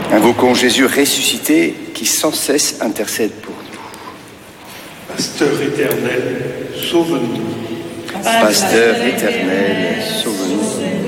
Invoquons Jésus ressuscité qui sans cesse intercède pour nous. Pasteur éternel, sauve-nous. Pasteur éternel, sauve-nous.